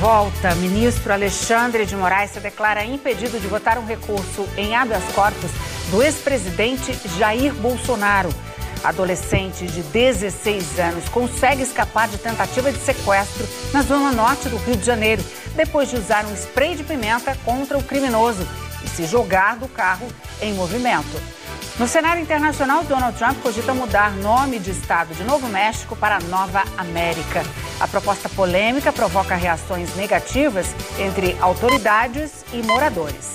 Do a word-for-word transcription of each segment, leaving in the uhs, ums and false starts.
Volta, ministro Alexandre de Moraes se declara impedido de votar um recurso em habeas corpus do ex-presidente Jair Bolsonaro. Adolescente de dezesseis anos consegue escapar de tentativa de sequestro na zona norte do Rio de Janeiro, depois de usar um spray de pimenta contra o criminoso e se jogar do carro em movimento. No cenário internacional, Donald Trump cogita mudar nome de estado de Novo México para Nova América. A proposta polêmica provoca reações negativas entre autoridades e moradores.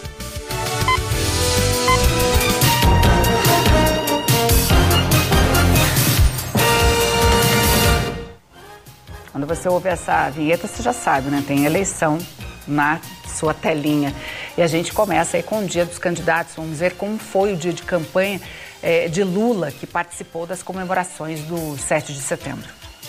Quando você ouve essa vinheta, você já sabe, né? Tem eleição na sua telinha. E a gente começa aí com o dia dos candidatos. Vamos ver como foi o dia de campanha eh, de Lula, que participou das comemorações do sete de setembro.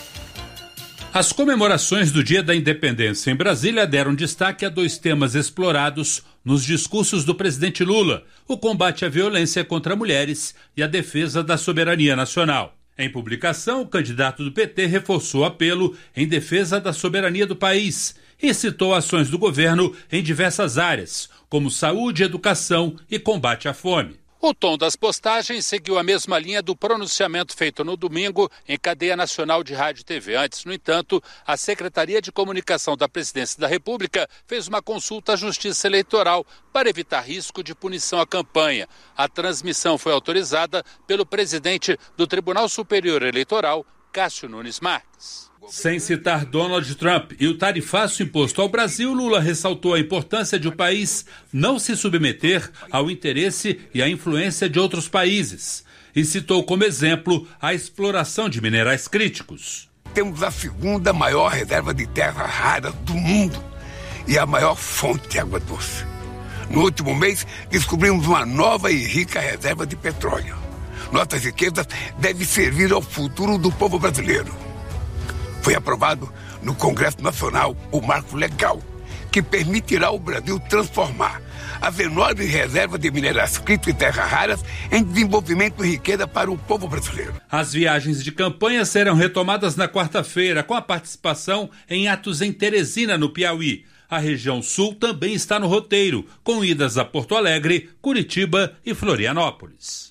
As comemorações do Dia da Independência em Brasília deram destaque a dois temas explorados nos discursos do presidente Lula: o combate à violência contra mulheres e a defesa da soberania nacional. Em publicação, o candidato do P T reforçou o apelo em defesa da soberania do país e citou ações do governo em diversas áreas, como saúde, educação e combate à fome. O tom das postagens seguiu a mesma linha do pronunciamento feito no domingo em cadeia nacional de rádio e T V. Antes, no entanto, a Secretaria de Comunicação da Presidência da República fez uma consulta à Justiça Eleitoral para evitar risco de punição à campanha. A transmissão foi autorizada pelo presidente do Tribunal Superior Eleitoral, Cássio Nunes Marques. Sem citar Donald Trump e o tarifaço imposto ao Brasil, Lula ressaltou a importância de o país não se submeter ao interesse e à influência de outros países e citou como exemplo a exploração de minerais críticos. Temos a segunda maior reserva de terra rara do mundo e a maior fonte de água doce. No último mês, descobrimos uma nova e rica reserva de petróleo. Nossas riquezas devem servir ao futuro do povo brasileiro. Foi aprovado no Congresso Nacional o marco legal que permitirá ao Brasil transformar as enormes reservas de minerais críticos e terras raras em desenvolvimento e riqueza para o povo brasileiro. As viagens de campanha serão retomadas na quarta-feira, com a participação em atos em Teresina, no Piauí. A região sul também está no roteiro, com idas a Porto Alegre, Curitiba e Florianópolis.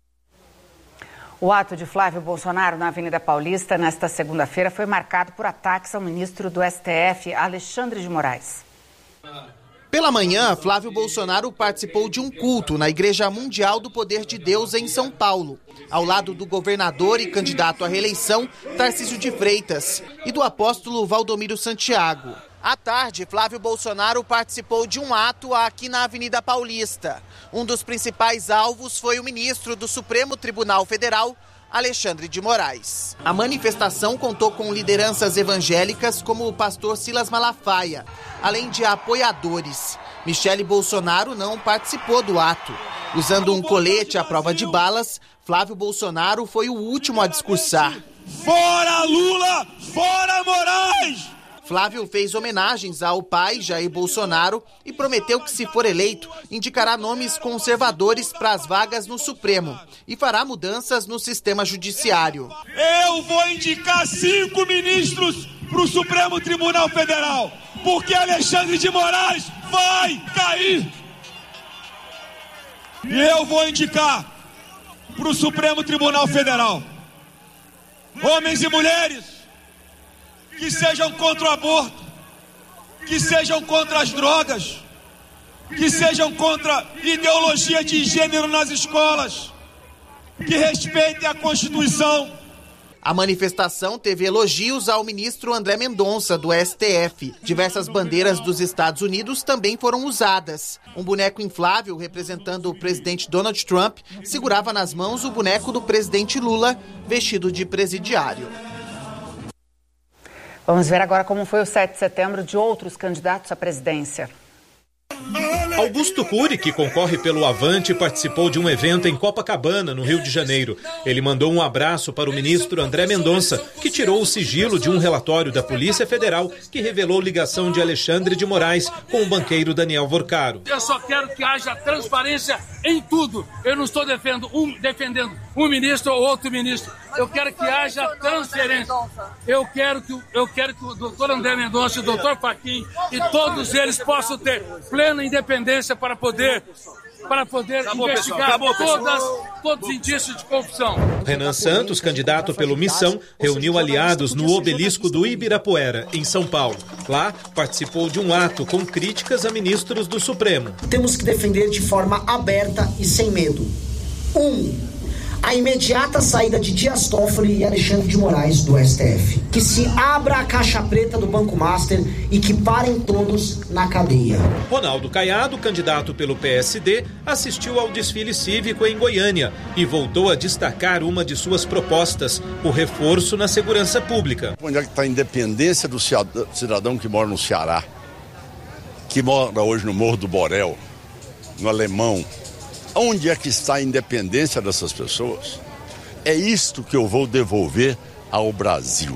O ato de Flávio Bolsonaro na Avenida Paulista nesta segunda-feira foi marcado por ataques ao ministro do S T F, Alexandre de Moraes. Pela manhã, Flávio Bolsonaro participou de um culto na Igreja Mundial do Poder de Deus em São Paulo, ao lado do governador e candidato à reeleição, Tarcísio de Freitas, e do apóstolo Valdomiro Santiago. À tarde, Flávio Bolsonaro participou de um ato aqui na Avenida Paulista. Um dos principais alvos foi o ministro do Supremo Tribunal Federal, Alexandre de Moraes. A manifestação contou com lideranças evangélicas como o pastor Silas Malafaia, além de apoiadores. Michele Bolsonaro não participou do ato. Usando um colete à prova de balas, Flávio Bolsonaro foi o último a discursar. Fora Lula! Fora Moraes! Flávio fez homenagens ao pai, Jair Bolsonaro, e prometeu que, se for eleito, indicará nomes conservadores para as vagas no Supremo e fará mudanças no sistema judiciário. Eu vou indicar cinco ministros para o Supremo Tribunal Federal, porque Alexandre de Moraes vai cair. E eu vou indicar para o Supremo Tribunal Federal homens e mulheres que sejam contra o aborto, que sejam contra as drogas, que sejam contra ideologia de gênero nas escolas, que respeitem a Constituição. A manifestação teve elogios ao ministro André Mendonça, do S T F. Diversas bandeiras dos Estados Unidos também foram usadas. Um boneco inflável representando o presidente Donald Trump segurava nas mãos o boneco do presidente Lula, vestido de presidiário. Vamos ver agora como foi o sete de setembro de outros candidatos à presidência. Augusto Cury, que concorre pelo Avante, participou de um evento em Copacabana, no Rio de Janeiro. Ele mandou um abraço para o ministro André Mendonça, que tirou o sigilo de um relatório da Polícia Federal que revelou ligação de Alexandre de Moraes com o banqueiro Daniel Vorcaro. Eu só quero que haja transparência em tudo. Eu não estou defendendo, um, defendendo um ministro ou outro ministro. Eu quero que haja transferência. Eu quero que, eu quero que o doutor André Mendonça, o doutor Fachin e todos eles possam ter plena independência para poder, para poder Acabou, investigar Acabou, todas, todos os indícios de corrupção. Renan Santos, candidato pelo Missão, reuniu aliados no obelisco do Ibirapuera, em São Paulo. Lá, participou de um ato com críticas a ministros do Supremo. Temos que defender de forma aberta e sem medo. Um, a imediata saída de Dias Toffoli e Alexandre de Moraes do S T F. Que se abra a caixa preta do Banco Master e que parem todos na cadeia. Ronaldo Caiado, candidato pelo P S D, assistiu ao desfile cívico em Goiânia e voltou a destacar uma de suas propostas, o reforço na segurança pública. Onde é que está a independência do cidadão que mora no Ceará, que mora hoje no Morro do Borel, no Alemão? Onde é que está a independência dessas pessoas? É isto que eu vou devolver ao Brasil.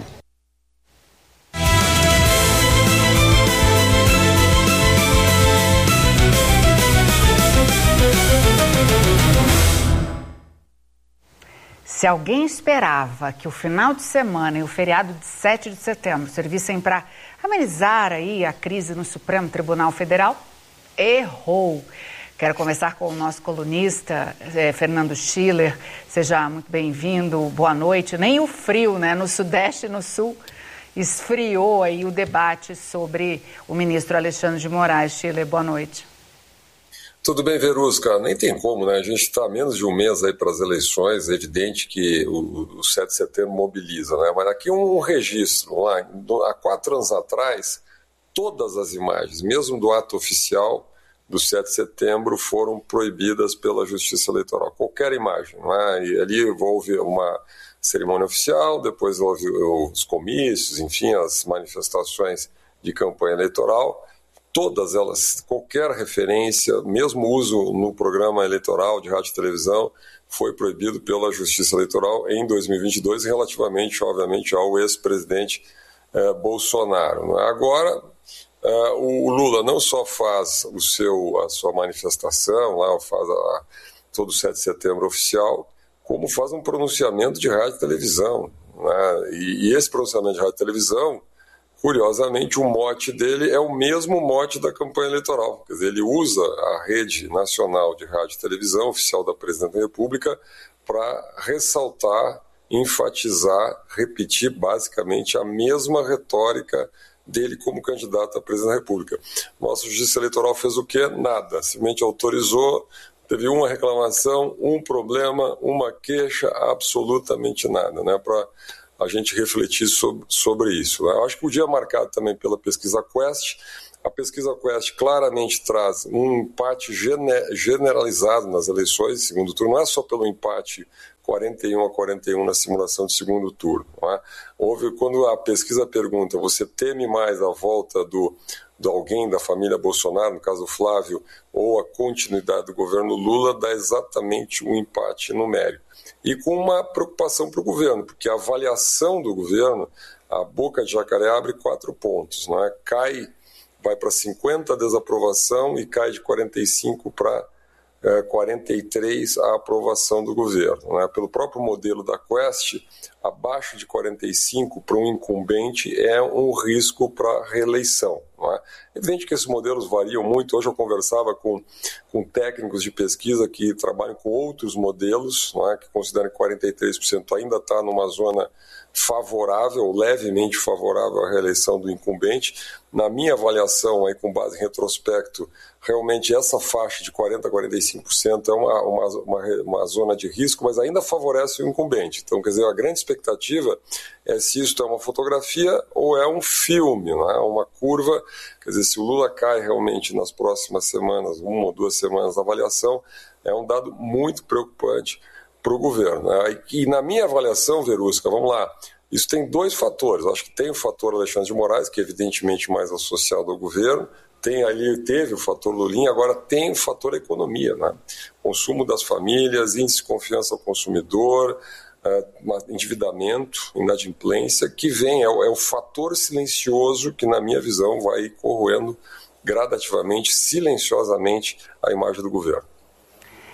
Se alguém esperava que o final de semana e o feriado de sete de setembro servissem para amenizar aí a crise no Supremo Tribunal Federal, errou. Quero começar com o nosso colunista, eh, Fernando Schiller. Seja muito bem-vindo, boa noite. Nem o frio, né, no Sudeste e no Sul esfriou aí o debate sobre o ministro Alexandre de Moraes. Schiller, boa noite. Tudo bem, Verusca? Nem tem como, né? A gente está menos de um mês aí para as eleições, é evidente que o, o sete de setembro mobiliza, né? Mas aqui um registro, lá, há quatro anos atrás, todas as imagens, mesmo do ato oficial do sete de setembro, foram proibidas pela Justiça Eleitoral. Qualquer imagem, não é? E ali houve uma cerimônia oficial, depois houve os comícios, enfim, as manifestações de campanha eleitoral. Todas elas, qualquer referência, mesmo uso no programa eleitoral de rádio e televisão, foi proibido pela Justiça Eleitoral em dois mil e vinte e dois, relativamente, obviamente, ao ex-presidente eh, Bolsonaro. Não é? Agora, Uh, o Lula não só faz o seu, a sua manifestação, lá faz a, todo o sete de setembro oficial, como faz um pronunciamento de rádio e televisão. Né? E, e esse pronunciamento de rádio e televisão, curiosamente, o mote dele é o mesmo mote da campanha eleitoral. Quer dizer, ele usa a rede nacional de rádio e televisão, oficial da Presidente da República, para ressaltar, enfatizar, repetir basicamente a mesma retórica dele como candidato a presidente da República. Nossa Justiça Eleitoral fez o quê? Nada. Simplesmente autorizou, teve uma reclamação, um problema, uma queixa, absolutamente nada, né? Para a gente refletir sobre, sobre isso. Né? Eu acho que o dia marcado também pela pesquisa Quest. A pesquisa Quest claramente traz um empate gene, generalizado nas eleições, segundo turno, não é só pelo empate quarenta e um a quarenta e um na simulação de segundo turno. Não é? Houve, quando a pesquisa pergunta, você teme mais a volta do, do alguém da família Bolsonaro, no caso do Flávio, ou a continuidade do governo Lula, dá exatamente um empate numérico. E com uma preocupação para o governo, porque a avaliação do governo, a boca de jacaré abre quatro pontos, não é? Cai, vai para cinquenta a desaprovação e cai de quarenta e cinco para quarenta e três a aprovação do governo. Não é? Pelo próprio modelo da Quest, abaixo de quarenta e cinco para um incumbente é um risco para reeleição. Não é? É evidente que esses modelos variam muito. Hoje eu conversava com, com técnicos de pesquisa que trabalham com outros modelos, não é? Que consideram que quarenta e três por cento ainda está numa zona favorável, levemente favorável à reeleição do incumbente. Na minha avaliação, aí, com base em retrospecto, realmente essa faixa de quarenta a quarenta e cinco por cento é uma, uma, uma, uma zona de risco, mas ainda favorece o incumbente. Então, quer dizer, a grande expectativa é se isso é uma fotografia ou é um filme, não é? Uma curva. Quer dizer, se o Lula cai realmente nas próximas semanas, uma ou duas semanas da avaliação, é um dado muito preocupante para o governo. Né? E na minha avaliação, Verusca, vamos lá, isso tem dois fatores. Acho que tem o fator Alexandre de Moraes, que é evidentemente mais associado ao governo, tem ali, teve o fator Lulinha, agora tem o fator economia, né? Consumo das famílias, índice de confiança ao consumidor, uh, endividamento, inadimplência, que vem, é o, é o fator silencioso que, na minha visão, vai corroendo gradativamente, silenciosamente, a imagem do governo.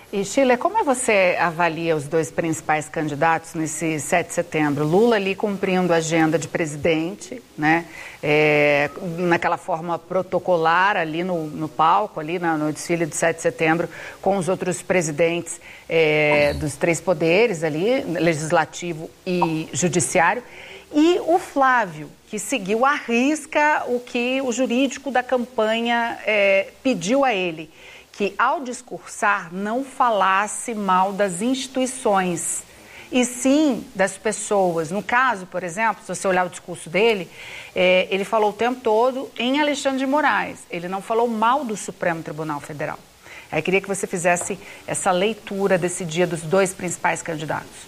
E, Sheila, como você avalia os dois principais candidatos nesse sete de setembro? Lula ali cumprindo a agenda de presidente, né? É, naquela forma protocolar ali no, no palco, ali na, no desfile do sete de setembro, com os outros presidentes é, dos três poderes ali, legislativo e judiciário. E o Flávio, que seguiu à risca o que o jurídico da campanha é, pediu a ele, que ao discursar não falasse mal das instituições, e sim das pessoas. No caso, por exemplo, se você olhar o discurso dele, é, ele falou o tempo todo em Alexandre de Moraes, ele não falou mal do Supremo Tribunal Federal. Aí queria que você fizesse essa leitura desse dia dos dois principais candidatos.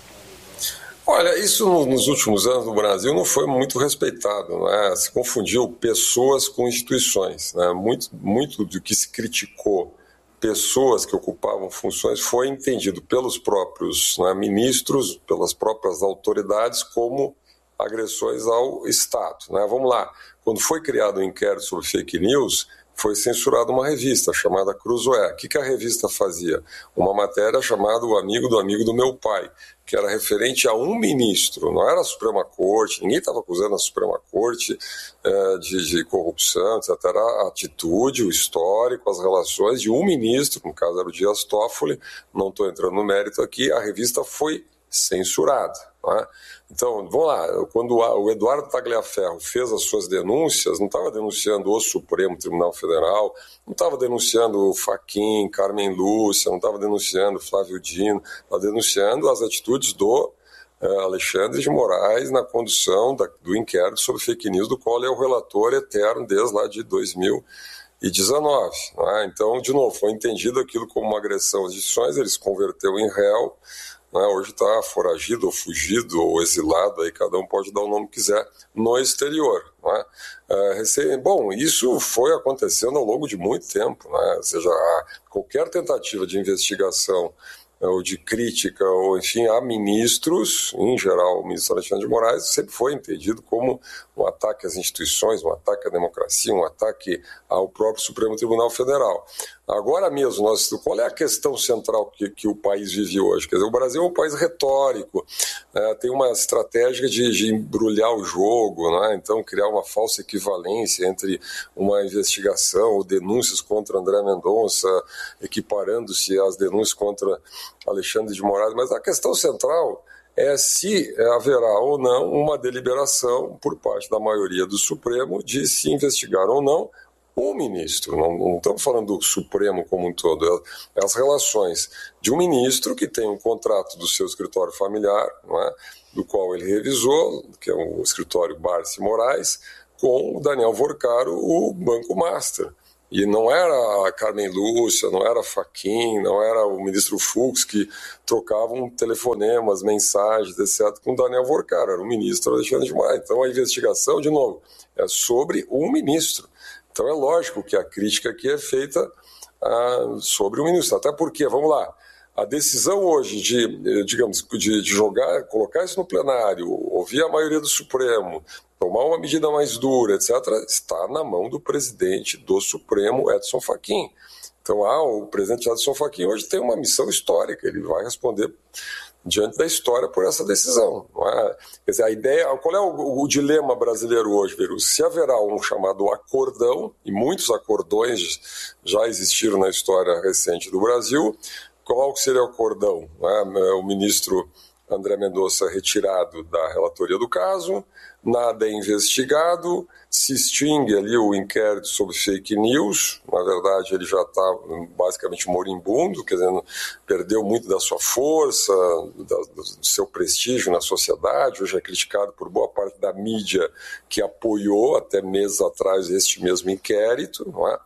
Olha, isso nos últimos anos no Brasil não foi muito respeitado, né? Se confundiu pessoas com instituições, né? Muito, muito do que se criticou pessoas que ocupavam funções foi entendido pelos próprios, né, ministros, pelas próprias autoridades como agressões ao Estado, né? Vamos lá, quando foi criado o inquérito sobre fake news, foi censurada uma revista chamada Cruzoé. O que, que a revista fazia? Uma matéria chamada O Amigo do Amigo do Meu Pai, que era referente a um ministro, não era a Suprema Corte, ninguém estava acusando a Suprema Corte eh, de, de corrupção, etcétera. Era a atitude, o histórico, as relações de um ministro, no caso era o Dias Toffoli, não estou entrando no mérito aqui, a revista foi censurada. Né? Então, vamos lá, quando o Eduardo Tagliaferro fez as suas denúncias, não estava denunciando o Supremo Tribunal Federal, não estava denunciando o Fachin, Carmen Lúcia, não estava denunciando Flávio Dino, estava denunciando as atitudes do uh, Alexandre de Moraes na condução da, do inquérito sobre fake news, do qual ele é o relator eterno desde lá de dois mil e dezenove. Né? Então, de novo, foi entendido aquilo como uma agressão às instituições, ele se converteu em réu. Né, hoje está foragido ou fugido ou exilado, aí cada um pode dar o nome que quiser, no exterior. Né? É, recém, bom, isso foi acontecendo ao longo de muito tempo, né? Ou seja, qualquer tentativa de investigação ou de crítica, ou enfim, a ministros, em geral o ministro Alexandre de Moraes, sempre foi entendido como um ataque às instituições, um ataque à democracia, um ataque ao próprio Supremo Tribunal Federal. Agora mesmo, nós, qual é a questão central que, que o país vive hoje? Quer dizer, o Brasil é um país retórico, né? Tem uma estratégia de, de embrulhar o jogo, né? Então criar uma falsa equivalência entre uma investigação ou denúncias contra André Mendonça, equiparando-se às denúncias contra Alexandre de Moraes, mas a questão central é se haverá ou não uma deliberação por parte da maioria do Supremo de se investigar ou não um ministro. Não, não estamos falando do Supremo como um todo, é as relações de um ministro que tem um contrato do seu escritório familiar, não é? Do qual ele revisou, que é o escritório Barsi Moraes, com o Daniel Vorcaro, o Banco Master. E não era a Carmen Lúcia, não era a Fachin, não era o ministro Fux que trocavam telefonemas, mensagens, etcétera com o Daniel Vorcaro, era o ministro Alexandre de Moraes. Então a investigação, de novo, é sobre um ministro. Então é lógico que a crítica aqui é feita ah, sobre o ministro. Até porque, vamos lá, a decisão hoje de, digamos, de, de jogar, colocar isso no plenário, ouvir a maioria do Supremo, tomar uma medida mais dura, etcétera, está na mão do presidente do Supremo, Edson Fachin. Então, ah, o presidente Edson Fachin hoje tem uma missão histórica, ele vai responder diante da história por essa decisão. Não é? Quer dizer, a ideia, qual é o, o dilema brasileiro hoje, Veru? Se haverá um chamado acordão, e muitos acordões já existiram na história recente do Brasil, qual seria o acordão? É? O ministro André Mendonça retirado da relatoria do caso, nada é investigado, se extingue ali o inquérito sobre fake news, na verdade ele já está basicamente moribundo, quer dizer, perdeu muito da sua força, da, do seu prestígio na sociedade, hoje é criticado por boa parte da mídia que apoiou até meses atrás este mesmo inquérito, não é?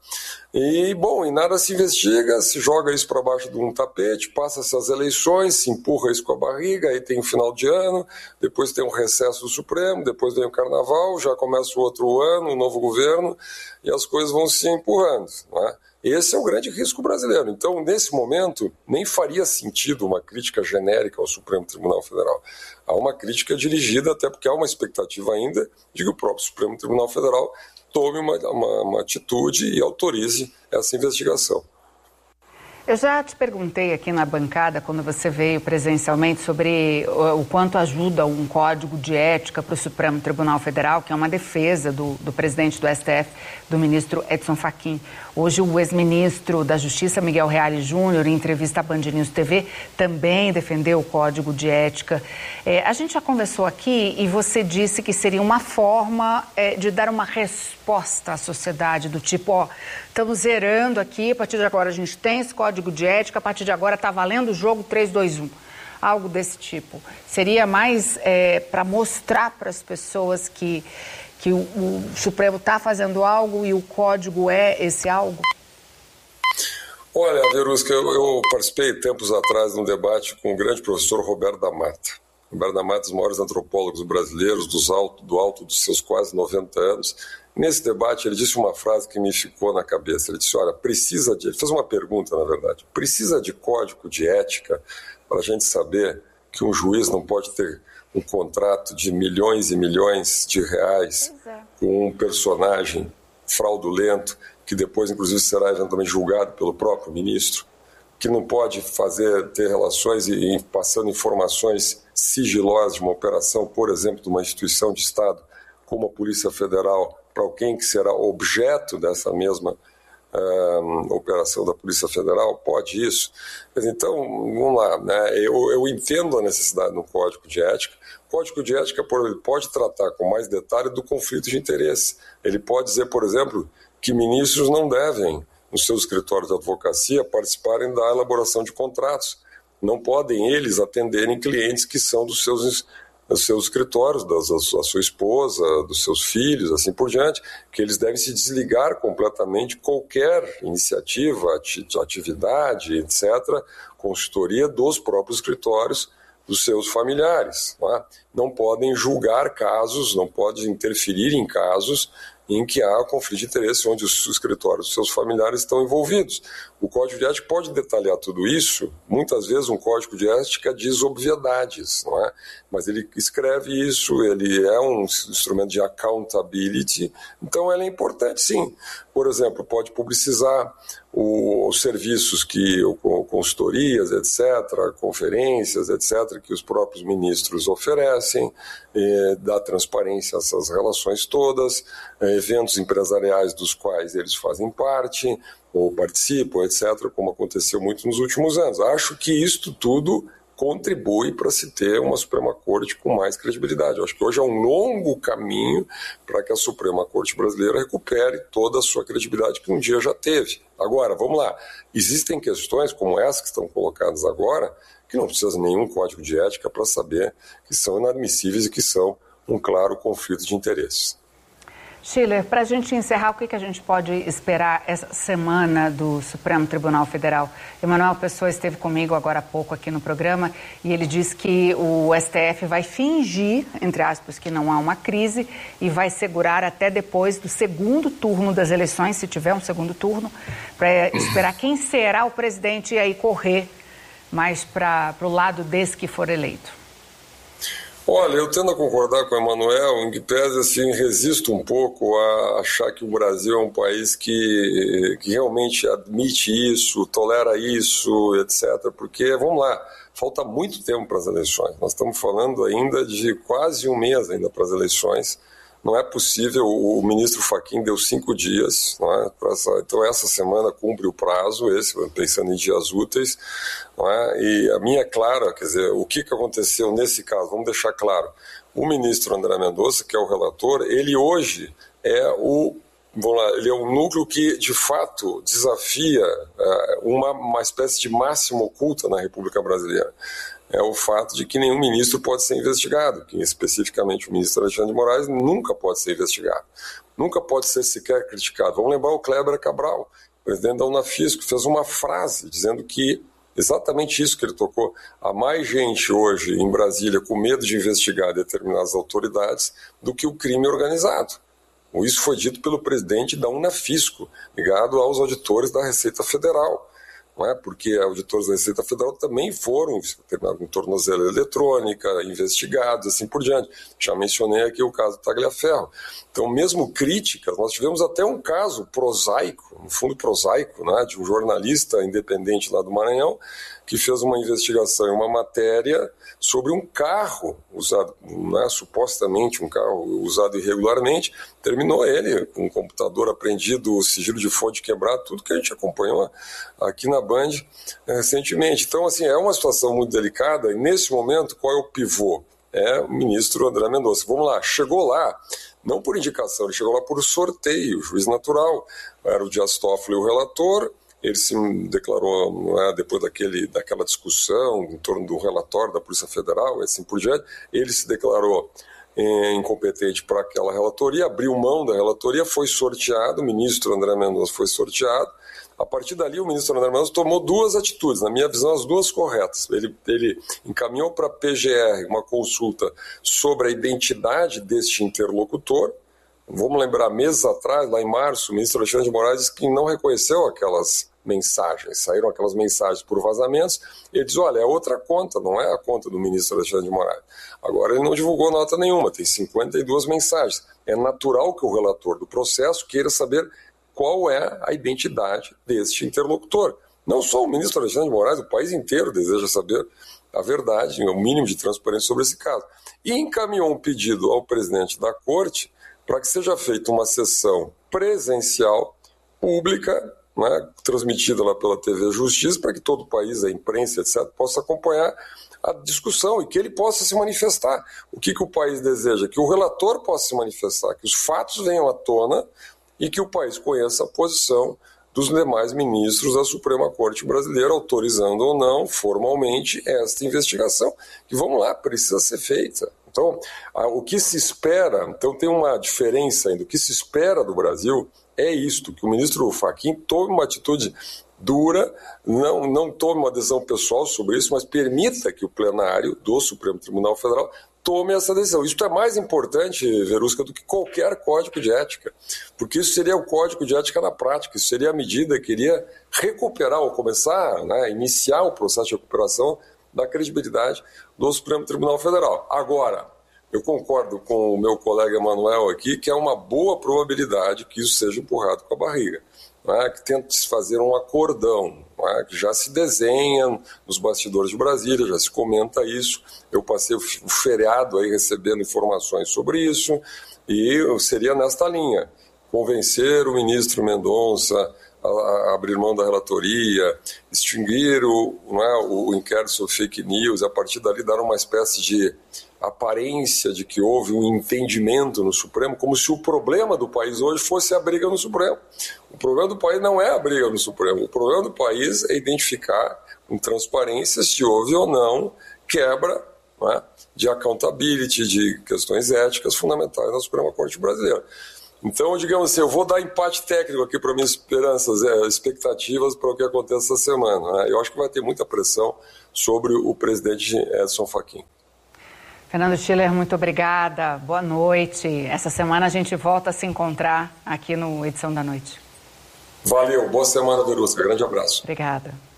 E, bom, e nada se investiga, se joga isso para baixo de um tapete, passa-se as eleições, se empurra isso com a barriga, aí tem o final de ano, depois tem um recesso do Supremo, depois vem o Carnaval, já começa o outro ano, o novo governo, e as coisas vão se empurrando, não é? Esse é o grande risco brasileiro. Então, nesse momento, nem faria sentido uma crítica genérica ao Supremo Tribunal Federal. Há uma crítica dirigida, até porque há uma expectativa ainda de que o próprio Supremo Tribunal Federal tome uma, uma, uma atitude e autorize essa investigação. Eu já te perguntei aqui na bancada, quando você veio presencialmente, sobre o, o quanto ajuda um código de ética para o Supremo Tribunal Federal, que é uma defesa do, do presidente do S T F, do ministro Edson Fachin. Hoje, o ex-ministro da Justiça, Miguel Reale Júnior, em entrevista à Band News T V, também defendeu o código de ética. É, a gente já conversou aqui e você disse que seria uma forma é, de dar uma resposta à sociedade, do tipo, ó, estamos zerando aqui, a partir de agora a gente tem esse código de ética, a partir de agora está valendo o jogo três, dois, um. Algo desse tipo. Seria mais é, para mostrar para as pessoas que, que o, o Supremo está fazendo algo e o código é esse algo? Olha, Verusca, eu, eu participei tempos atrás de um debate com o grande professor Roberto da Mata. Roberto da Mata, um dos maiores antropólogos brasileiros, dos alto, do alto dos seus quase noventa anos. Nesse debate, ele disse uma frase que me ficou na cabeça. Ele disse, olha, precisa de... Ele fez uma pergunta, na verdade. Precisa de código de ética para a gente saber que um juiz não pode ter um contrato de milhões e milhões de reais com um personagem fraudulento, que depois, inclusive, será eventualmente julgado pelo próprio ministro, que não pode fazer, ter relações e, e passando informações sigilosas de uma operação, por exemplo, de uma instituição de Estado, como a Polícia Federal, para alguém que será objeto dessa mesma uh, operação da Polícia Federal, pode isso? Mas então, vamos lá, né? eu, eu entendo a necessidade no Código de Ética. O Código de Ética por, pode tratar com mais detalhe do conflito de interesse. Ele pode dizer, por exemplo, que ministros não devem, nos seus escritórios de advocacia, participarem da elaboração de contratos. Não podem eles atenderem clientes que são dos seus, dos seus escritórios, das, da sua esposa, dos seus filhos, assim por diante, que eles devem se desligar completamente de qualquer iniciativa, atividade, etcétera, consultoria dos próprios escritórios dos seus familiares. Não é? Não podem julgar casos, não podem interferir em casos em que há conflito de interesse onde os escritórios dos seus familiares estão envolvidos. O Código de Ética pode detalhar tudo isso. Muitas vezes um Código de Ética diz obviedades, não é? Mas ele escreve isso, ele é um instrumento de accountability, então ele é importante sim. Por exemplo, pode publicizar o, os serviços que, consultorias, etcétera, conferências, etcétera, que os próprios ministros oferecem, eh, dá transparência a essas relações todas, eh, eventos empresariais dos quais eles fazem parte, ou participam, etcétera, como aconteceu muito nos últimos anos. Acho que isto tudo contribui para se ter uma Suprema Corte com mais credibilidade. Eu acho que hoje é um longo caminho para que a Suprema Corte brasileira recupere toda a sua credibilidade que um dia já teve. Agora, vamos lá, existem questões como essa que estão colocadas agora que não precisa de nenhum código de ética para saber que são inadmissíveis e que são um claro conflito de interesses. Schiller, para a gente encerrar, o que, que a gente pode esperar essa semana do Supremo Tribunal Federal? Emanuel Pessoa esteve comigo agora há pouco aqui no programa e ele disse que o S T F vai fingir, entre aspas, que não há uma crise e vai segurar até depois do segundo turno das eleições, se tiver um segundo turno, para esperar quem será o presidente e aí correr mais para o lado desse que for eleito. Olha, eu tendo a concordar com o Emanuel, em que pese assim, resisto um pouco a achar que o Brasil é um país que, que realmente admite isso, tolera isso, etcétera. Porque, vamos lá, falta muito tempo para as eleições. Nós estamos falando ainda de quase um mês ainda para as eleições. Não é possível, o ministro Fachin deu cinco dias, não é? Essa, então essa semana cumpre o prazo, esse, pensando em dias úteis, não é? E a minha é clara, quer dizer, o que, que aconteceu nesse caso, vamos deixar claro, o ministro André Mendonça, que é o relator, ele hoje é o, vamos lá, ele é o núcleo que de fato desafia é, uma, uma espécie de máxima oculta na República Brasileira. É o fato de que nenhum ministro pode ser investigado, que especificamente o ministro Alexandre de Moraes nunca pode ser investigado, nunca pode ser sequer criticado. Vamos lembrar o Kleber Cabral, presidente da Unafisco, que fez uma frase dizendo que exatamente isso que ele tocou. Há mais gente hoje em Brasília com medo de investigar determinadas autoridades do que o crime organizado. Isso foi dito pelo presidente da Unafisco, ligado aos auditores da Receita Federal. não é? Porque auditores da Receita Federal também foram com tornozeleira eletrônica, investigados, assim por diante. Já mencionei aqui o caso do Tagliaferro. Então, mesmo críticas, nós tivemos até um caso prosaico, no fundo prosaico, né, de um jornalista independente lá do Maranhão, que fez uma investigação em uma matéria sobre um carro usado, né, supostamente um carro usado irregularmente. Terminou ele com um computador apreendido, sigilo de fonte quebrado, tudo que a gente acompanhou aqui na Band recentemente. Então, assim, é uma situação muito delicada e, nesse momento, qual é o pivô? É o ministro André Mendonça. Vamos lá, chegou lá, não por indicação, ele chegou lá por sorteio, juiz natural, era o Dias Toffoli o relator. Ele se declarou, não é, depois daquele, daquela discussão em torno do relatório da Polícia Federal e assim por diante, ele se declarou eh, incompetente para aquela relatoria, abriu mão da relatoria, foi sorteado, o ministro André Mendonça foi sorteado. A partir dali, o ministro André Mendonça tomou duas atitudes, na minha visão, as duas corretas. Ele, ele encaminhou para a P G R uma consulta sobre a identidade deste interlocutor. Vamos lembrar, meses atrás, lá em março, o ministro Alexandre de Moraes disse que não reconheceu aquelas mensagens, saíram aquelas mensagens por vazamentos, ele diz, olha, é outra conta, não é a conta do ministro Alexandre de Moraes. Agora ele não divulgou nota nenhuma, tem cinquenta e duas mensagens. É natural que o relator do processo queira saber qual é a identidade deste interlocutor. Não só o ministro Alexandre de Moraes, o país inteiro deseja saber a verdade, o mínimo de transparência sobre esse caso. E encaminhou um pedido ao presidente da Corte para que seja feita uma sessão presencial, pública, né, transmitida lá pela T V Justiça, para que todo o país, a imprensa, etcétera, possa acompanhar a discussão e que ele possa se manifestar. O que, que o país deseja? Que o relator possa se manifestar, que os fatos venham à tona e que o país conheça a posição dos demais ministros da Suprema Corte Brasileira, autorizando ou não, formalmente, esta investigação, que, vamos lá, precisa ser feita. Então, o que se espera, então tem uma diferença ainda, o que se espera do Brasil é isto, que o ministro Fachin tome uma atitude dura, não, não tome uma decisão pessoal sobre isso, mas permita que o plenário do Supremo Tribunal Federal tome essa decisão. Isso é mais importante, Verusca, do que qualquer código de ética, porque isso seria o código de ética na prática, isso seria a medida que iria recuperar ou começar, né, iniciar o processo de recuperação da credibilidade do Supremo Tribunal Federal. Agora, eu concordo com o meu colega Emanuel aqui que é uma boa probabilidade que isso seja empurrado com a barriga, né, que tente se fazer um acordão, né, que já se desenha nos bastidores de Brasília, já se comenta isso. Eu passei o feriado aí recebendo informações sobre isso e seria nesta linha, convencer o ministro Mendonça a abrir mão da relatoria, extinguir o, não é, o inquérito sobre fake news, a partir dali dar uma espécie de aparência de que houve um entendimento no Supremo, como se o problema do país hoje fosse a briga no Supremo. O problema do país não é a briga no Supremo, o problema do país é identificar com transparência se houve ou não quebra, não é, de accountability, de questões éticas fundamentais da Suprema Corte Brasileira. Então, digamos assim, eu vou dar empate técnico aqui para minhas esperanças, é, expectativas para o que acontece essa semana, né? Eu acho que vai ter muita pressão sobre o presidente Edson Fachin. Fernando Schiller, muito obrigada. Boa noite. Essa semana a gente volta a se encontrar aqui no Edição da Noite. Valeu. Boa semana, Verusca. Grande abraço. Obrigada.